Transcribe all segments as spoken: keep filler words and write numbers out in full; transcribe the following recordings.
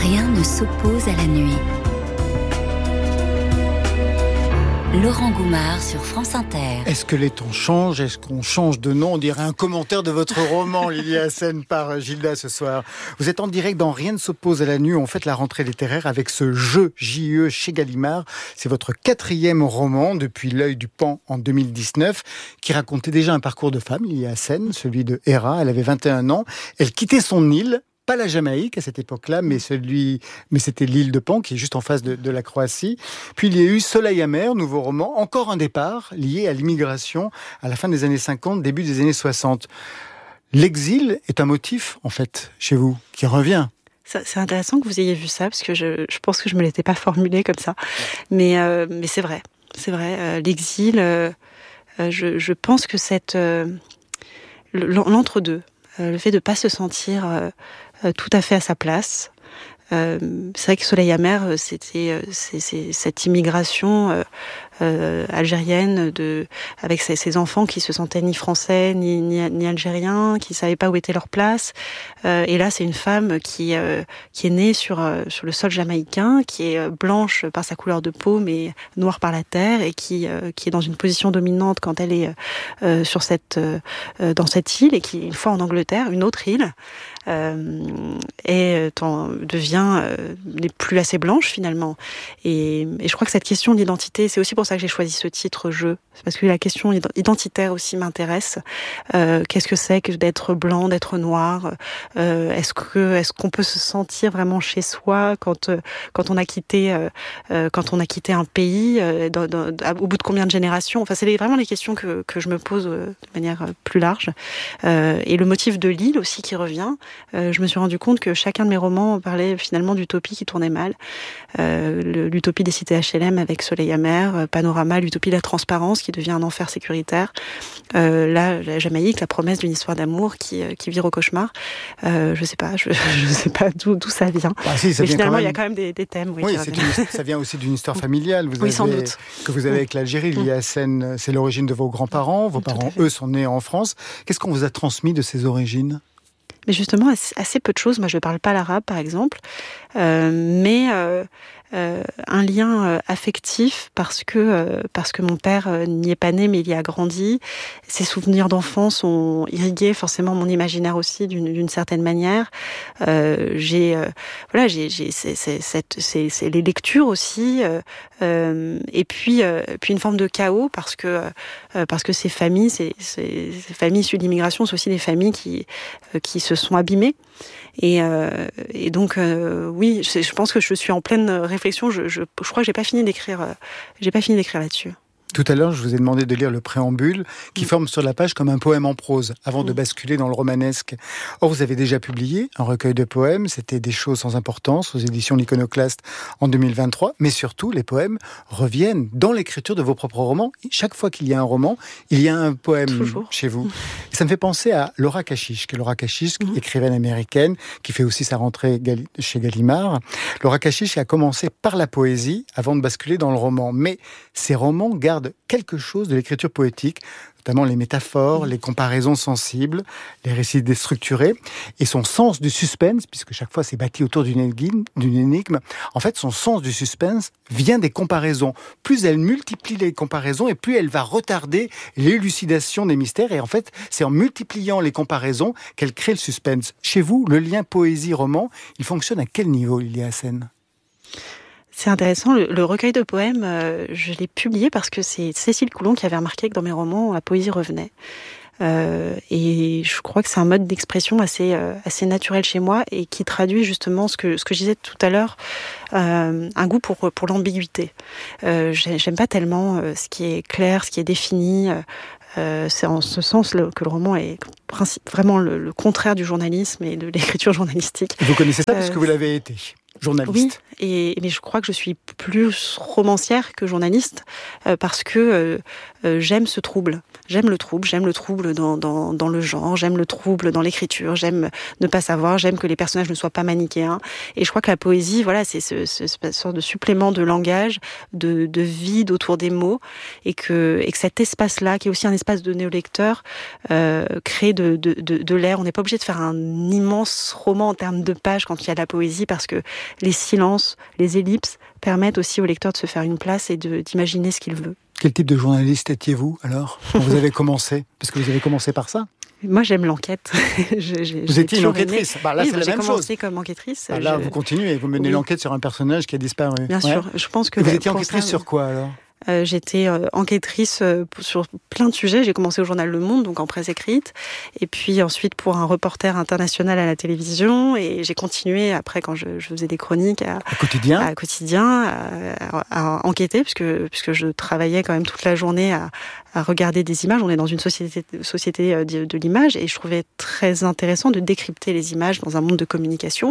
Rien ne s'oppose à la nuit. Laurent Goumard sur France Inter. Est-ce que les temps changent ? Est-ce qu'on change de nom ? On dirait un commentaire de votre roman, Lily Hassen, par Gilda ce soir. Vous êtes en direct dans Rien ne s'oppose à la nuit. On fête la rentrée littéraire avec ce jeu J E chez Gallimard. C'est votre quatrième roman depuis L'œil du Pan en deux mille dix-neuf, qui racontait déjà un parcours de femme, Lily Hassen, celui de Héra. Elle avait vingt et un ans. Elle quittait son île. Pas la Jamaïque à cette époque-là, mais celui, mais c'était l'île de Pan qui est juste en face de, de la Croatie. Puis il y a eu Soleil amer, nouveau roman, encore un départ lié à l'immigration à la fin des années cinquante, début des années soixante. L'exil est un motif, en fait, chez vous, qui revient. C'est intéressant que vous ayez vu ça, parce que je, je pense que je me l'étais pas formulé comme ça. Mais, euh, mais c'est vrai, c'est vrai. Euh, l'exil, euh, je, je pense que cette, euh, l'entre-deux, euh, le fait de pas se sentir euh, tout à fait à sa place. Euh, c'est vrai que Soleil amer, c'était c'est, c'est cette immigration euh, euh, algérienne de avec ses, ses enfants qui se sentaient ni français ni, ni, ni algériens, qui savaient pas où était leur place. Euh, et là, c'est une femme qui euh, qui est née sur euh, sur le sol jamaïcain, qui est blanche par sa couleur de peau, mais noire par la terre, et qui euh, qui est dans une position dominante quand elle est euh, sur cette euh, dans cette île, et qui une fois en Angleterre, une autre île. Euh, et tant, devient euh, n'est plus assez blanche finalement. Et, et je crois que cette question d'identité, c'est aussi pour ça que j'ai choisi ce titre jeu. C'est parce que la question identitaire aussi m'intéresse. Euh, qu'est-ce que c'est que d'être blanc, d'être noir ? euh, Est-ce que est-ce qu'on peut se sentir vraiment chez soi quand quand on a quitté euh, quand on a quitté un pays euh, dans, dans, au bout de combien de générations ? Enfin, c'est les, vraiment les questions que que je me pose euh, de manière plus large. Euh, et le motif de l'île aussi qui revient. Euh, je me suis rendu compte que chacun de mes romans parlait finalement d'utopie qui tournait mal. Euh, le, l'utopie des cités H L M avec Soleil amer, Panorama, l'utopie de la transparence qui devient un enfer sécuritaire. Euh, là, la Jamaïque, la promesse d'une histoire d'amour qui, qui vire au cauchemar. Euh, je sais pas, je, je sais pas d'où, d'où ça vient. Ah, si, ça Mais vient finalement, même... il y a quand même des, des thèmes. Oui, oui, c'est une, ça vient aussi d'une histoire familiale. Vous oui, avez, sans doute. Que vous avez avec l'Algérie. Lily Hassen, c'est l'origine de vos grands-parents. Vos Tout parents, eux, sont nés en France. Qu'est-ce qu'on vous a transmis de ces origines ? Mais justement, assez peu de choses. Moi, je ne parle pas l'arabe, par exemple. Euh, mais euh, euh, un lien euh, affectif parce que, euh, parce que mon père euh, n'y est pas né, mais il y a grandi. Ses souvenirs d'enfance ont irrigué forcément mon imaginaire aussi, d'une, d'une certaine manière. Euh, j'ai, euh, voilà, j'ai, j'ai c'est, c'est, c'est, c'est, c'est les lectures aussi. Euh, euh, et puis, euh, puis une forme de chaos parce que, euh, parce que ces familles, ces, ces, ces familles issues d'immigration, sont aussi des familles qui, euh, qui se sont abîmées. Et, euh, et donc, euh, oui, je, je pense que je suis en pleine réflexion. Je, je, je crois que j'ai pas fini d'écrire. Euh, j'ai pas fini d'écrire là-dessus. Tout à l'heure, je vous ai demandé de lire le préambule qui mmh. forme sur la page comme un poème en prose avant mmh. de basculer dans le romanesque. Or, vous avez déjà publié un recueil de poèmes, c'était Des choses sans importance aux éditions L'Iconoclaste en deux mille vingt-trois, mais surtout, les poèmes reviennent dans l'écriture de vos propres romans. Chaque fois qu'il y a un roman, il y a un poème Toujours. Chez vous. Et ça me fait penser à Laura Kashish, que Laura Kashish, mmh. écrivaine américaine, qui fait aussi sa rentrée chez Gallimard. Laura Kashish a commencé par la poésie avant de basculer dans le roman. Mais ces romans gardent quelque chose de l'écriture poétique, notamment les métaphores, les comparaisons sensibles, les récits déstructurés, et son sens du suspense, puisque chaque fois c'est bâti autour d'une énigme, d'une énigme. En fait, son sens du suspense vient des comparaisons. Plus elle multiplie les comparaisons, et plus elle va retarder l'élucidation des mystères. Et en fait, c'est en multipliant les comparaisons qu'elle crée le suspense. Chez vous, le lien poésie-roman, il fonctionne à quel niveau, Lily Hassen ? C'est intéressant, le, le recueil de poèmes, euh, je l'ai publié parce que c'est Cécile Coulon qui avait remarqué que dans mes romans, la poésie revenait. Euh, et je crois que c'est un mode d'expression assez euh, assez naturel chez moi et qui traduit justement ce que ce que je disais tout à l'heure, euh, un goût pour pour l'ambiguïté. Euh, j'aime pas tellement euh, ce qui est clair, ce qui est défini. Euh, c'est en ce sens le, que le roman est principe, vraiment le, le contraire du journalisme et de l'écriture journalistique. Vous connaissez ça parce euh, que vous l'avez été. Journaliste. Oui, et, mais je crois que je suis plus romancière que journaliste euh, parce que euh, euh, j'aime ce trouble. J'aime le trouble, j'aime le trouble dans, dans, dans le genre, j'aime le trouble dans l'écriture, j'aime ne pas savoir, j'aime que les personnages ne soient pas manichéens. Et je crois que la poésie, voilà, c'est ce, ce, ce sorte de supplément de langage, de, de vide autour des mots, et que, et que cet espace-là, qui est aussi un espace de néolecteur, euh, crée de, de, de, de l'air. On n'est pas obligé de faire un immense roman en termes de pages quand il y a de la poésie, parce que les silences, les ellipses permettent aussi au lecteur de se faire une place et de, d'imaginer ce qu'il veut. Quel type de journaliste étiez-vous alors, quand vous avez commencé? Parce que vous avez commencé par ça. Moi, j'aime l'enquête. je, j'ai, vous j'ai étiez une enquêtrice. Bah, là, oui, c'est la j'ai même chose. J'ai commencé comme enquêtrice. Bah, là, je... vous continuez, vous menez oui. l'enquête sur un personnage qui a disparu. Bien ouais. sûr. Je pense que et vous étiez enquêtrice ça, sur quoi alors? Euh, j'étais euh, enquêtrice euh, sur plein de sujets. J'ai commencé au journal Le Monde, donc en presse écrite, et puis ensuite pour un reporter international à la télévision, et j'ai continué après quand je, je faisais des chroniques à, à quotidien, à, quotidien à, à, à enquêter, puisque puisque je travaillais quand même toute la journée à, à regarder des images. On est dans une société société de, de l'image, et je trouvais très intéressant de décrypter les images dans un monde de communication.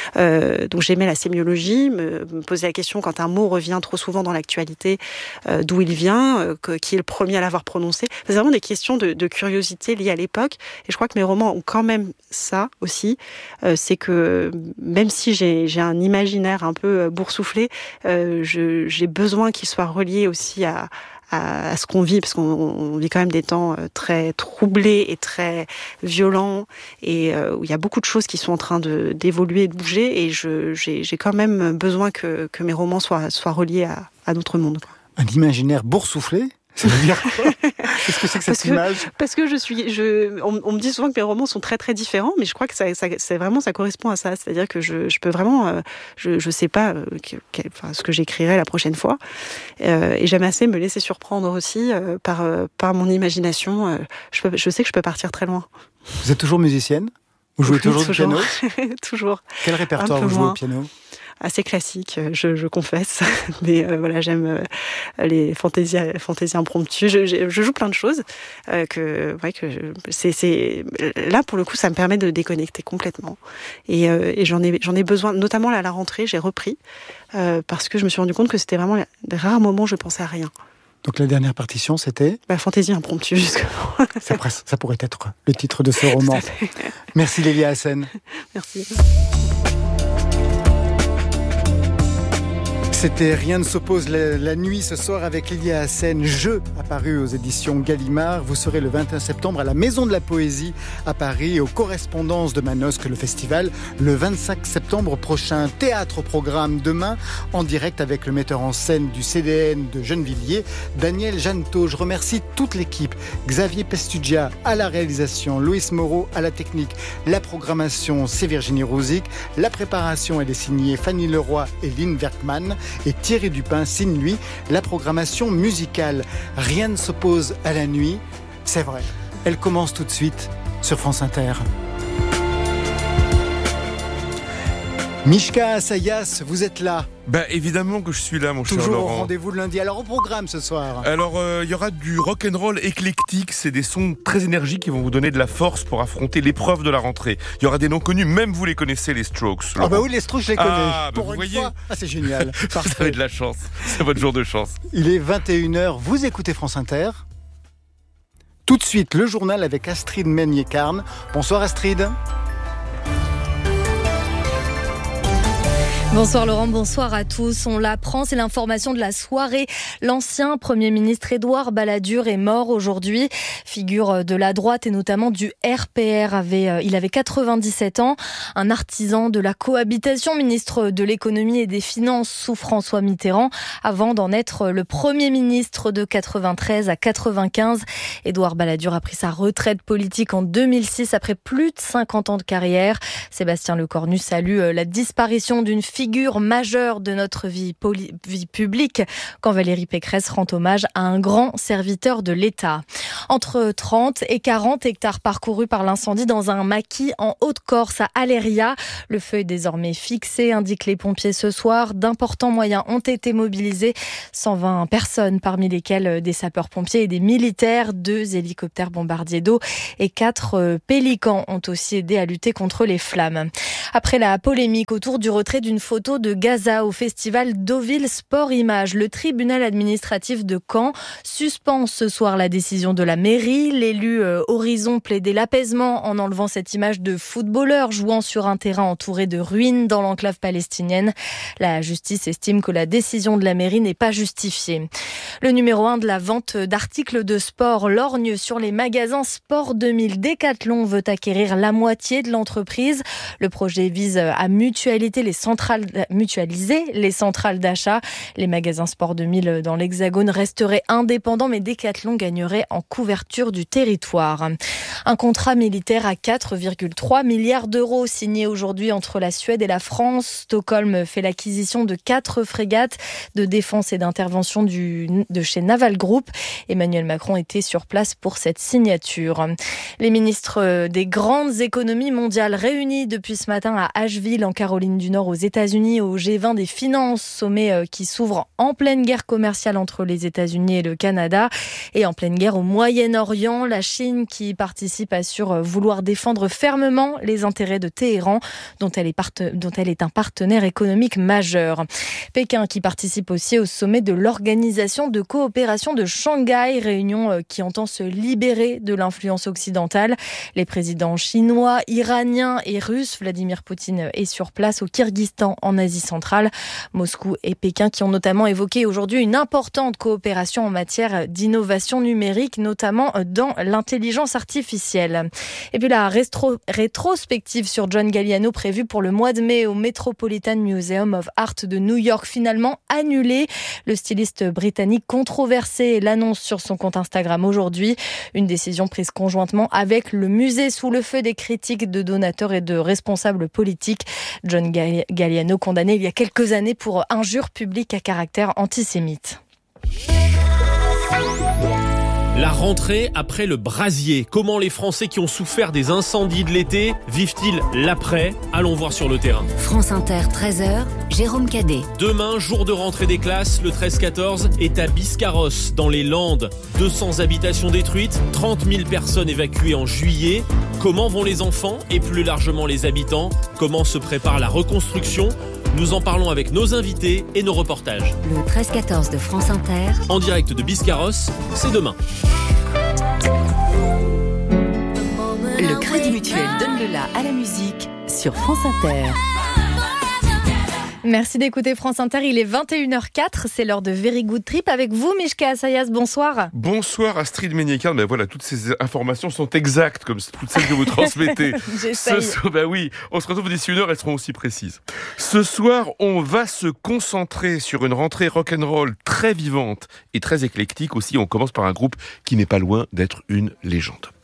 Euh, donc j'aimais la sémiologie, me, me poser la question quand un mot revient trop souvent dans l'actualité. Euh, d'où il vient, euh, que, qui est le premier à l'avoir prononcé. C'est vraiment des questions de, de curiosité liées à l'époque. Et je crois que mes romans ont quand même ça aussi. Euh, c'est que même si j'ai, j'ai un imaginaire un peu boursouflé, euh, je, j'ai besoin qu'il soit relié aussi à, à, à ce qu'on vit, parce qu'on on vit quand même des temps très troublés et très violents, et euh, où il y a beaucoup de choses qui sont en train de, d'évoluer et de bouger. Et je, j'ai, j'ai quand même besoin que, que mes romans soient, soient reliés à, à notre monde, quoi. Un imaginaire boursouflé? Ça veut dire quoi? Qu'est-ce que c'est que cette parce que, image? Parce que je suis, je, on, on me dit souvent que mes romans sont très très différents, mais je crois que ça, ça c'est vraiment, ça correspond à ça. C'est-à-dire que je, je peux vraiment, euh, je, je sais pas euh, que, que, enfin, ce que j'écrirai la prochaine fois, euh, et j'aime assez me laisser surprendre aussi euh, par euh, par mon imagination. Euh, je, peux, je sais que je peux partir très loin. Vous êtes toujours musicienne? Vous jouez oui, toujours, toujours du piano? Toujours. Quel répertoire vous jouez loin. au piano? Assez classique, je, je confesse, mais euh, voilà, j'aime euh, les fantaisies, fantaisies impromptues. Je, je, je joue plein de choses euh, que, ouais, que je, c'est, c'est là pour le coup, ça me permet de déconnecter complètement. Et, euh, et j'en ai, j'en ai besoin, notamment là, à la rentrée, j'ai repris euh, parce que je me suis rendu compte que c'était vraiment les rares moments où je pensais à rien. Donc la dernière partition, c'était bah, fantaisie impromptue, justement. ça, ça pourrait être le titre de ce roman. Merci Lélia Hassen. Merci. C'était Rien ne s'oppose la, la nuit ce soir avec Lélia Hassen, Jeu, apparu aux éditions Gallimard. Vous serez le vingt et un septembre à la Maison de la Poésie à Paris et aux Correspondances de Manosque, le festival, le vingt-cinq septembre prochain. Théâtre au programme demain, en direct avec le metteur en scène du C D N de Gennevilliers, Daniel Jeannetot. Je remercie toute l'équipe, Xavier Pestugia à la réalisation, Loïs Moreau à la technique, la programmation, c'est Virginie Rouzic, la préparation, elle est signée Fanny Leroy et Lynn Werkmann. Et Thierry Dupin signe, lui, la programmation musicale. Rien ne s'oppose à la nuit, c'est vrai. Elle commence tout de suite sur France Inter. Mishka Assayas, vous êtes là. Bah évidemment que je suis là, mon cher Laurent. Toujours au rendez-vous le lundi. Alors au programme ce soir. Alors il euh, y aura du rock'n'roll éclectique. C'est des sons très énergiques qui vont vous donner de la force pour affronter l'épreuve de la rentrée. Il y aura des noms connus, même vous les connaissez, les Strokes. Laurent. Ah bah oui, les Strokes je les connais. Ah, bah pour vous une voyez. fois. Ah c'est génial. Vous avez de la chance. C'est votre jour de chance. Il est vingt et une heures. Vous écoutez France Inter. Tout de suite le journal avec Astrid Meignet-Carne. Bonsoir Astrid. Bonsoir Laurent, bonsoir à tous. On l'apprend, c'est l'information de la soirée. L'ancien Premier ministre Édouard Balladur est mort aujourd'hui. Figure de la droite et notamment du R P R. Avait, il avait quatre-vingt-dix-sept ans. Un artisan de la cohabitation, ministre de l'économie et des finances sous François Mitterrand, avant d'en être le Premier ministre de quatre-vingt-treize à quatre-vingt-quinze. Édouard Balladur a pris sa retraite politique en deux mille six après plus de cinquante ans de carrière. Sébastien Lecornu salue la disparition d'une figure majeure de notre vie, poli- vie publique quand Valérie Pécresse rend hommage à un grand serviteur de l'État. Entre trente et quarante hectares parcourus par l'incendie dans un maquis en Haute-Corse à Aléria. Le feu est désormais fixé, indiquent les pompiers ce soir. D'importants moyens ont été mobilisés. cent vingt personnes, parmi lesquelles des sapeurs-pompiers et des militaires. Deux hélicoptères bombardiers d'eau et quatre pélicans ont aussi aidé à lutter contre les flammes. Après la polémique autour du retrait d'une photos de Gaza au festival Deauville Sport Images. Le tribunal administratif de Caen suspend ce soir la décision de la mairie. L'élu euh, Horizon plaidait l'apaisement en enlevant cette image de footballeur jouant sur un terrain entouré de ruines dans l'enclave palestinienne. La justice estime que la décision de la mairie n'est pas justifiée. Le numéro un de la vente d'articles de sport lorgne sur les magasins Sport deux mille. Decathlon veut acquérir la moitié de l'entreprise. Le projet vise à mutualiser les centrales, mutualiser les centrales d'achat. Les magasins Sport deux mille dans l'Hexagone resteraient indépendants, mais Decathlon gagnerait en couverture du territoire. Un contrat militaire à quatre virgule trois milliards d'euros signé aujourd'hui entre la Suède et la France. Stockholm fait l'acquisition de quatre frégates de défense et d'intervention du, de chez Naval Group. Emmanuel Macron était sur place pour cette signature. Les ministres des grandes économies mondiales réunis depuis ce matin à Asheville, en Caroline du Nord, aux États-Unis, au G vingt des finances, sommet qui s'ouvre en pleine guerre commerciale entre les États-Unis et le Canada, et en pleine guerre au Moyen-Orient. La Chine, qui participe, assure vouloir défendre fermement les intérêts de Téhéran, dont elle est, part... dont elle est un partenaire économique majeur. Pékin, qui participe aussi au sommet de l'Organisation de coopération de Shanghai, réunion qui entend se libérer de l'influence occidentale. Les présidents chinois, iraniens et russes, Vladimir Poutine est sur place au Kyrgyzstan en Asie centrale. Moscou et Pékin qui ont notamment évoqué aujourd'hui une importante coopération en matière d'innovation numérique, notamment dans l'intelligence artificielle. Et puis la rétro- rétrospective sur John Galliano prévue pour le mois de mai au Metropolitan Museum of Art de New York, finalement annulée. Le styliste britannique controversé l'annonce sur son compte Instagram aujourd'hui. Une décision prise conjointement avec le musée sous le feu des critiques de donateurs et de responsables politiques. John Galliano condamné il y a quelques années pour injure publique à caractère antisémite. La rentrée après le brasier. Comment les Français qui ont souffert des incendies de l'été vivent-ils l'après ? Allons voir sur le terrain. France Inter, treize heures, Jérôme Cadet. Demain, jour de rentrée des classes, le treize quatorze est à Biscarrosse, dans les Landes. deux cents habitations détruites, trente mille personnes évacuées en juillet. Comment vont les enfants et plus largement les habitants ? Comment se prépare la reconstruction ? Nous en parlons avec nos invités et nos reportages. Le treize quatorze de France Inter. En direct de Biscarrosse, c'est demain. Le Crédit Mutuel donne le la à la musique sur France Inter. Merci d'écouter France Inter, il est vingt et une heures quatre, c'est l'heure de Very Good Trip avec vous, Mishka Assayas, bonsoir. Bonsoir Astrid Ménicain, ben voilà, toutes ces informations sont exactes, comme toutes celles que vous transmettez. J'essaye. Ce, ben oui, on se retrouve d'ici une heure, elles seront aussi précises. Ce soir, on va se concentrer sur une rentrée rock'n'roll très vivante et très éclectique aussi. On commence par un groupe qui n'est pas loin d'être une légende.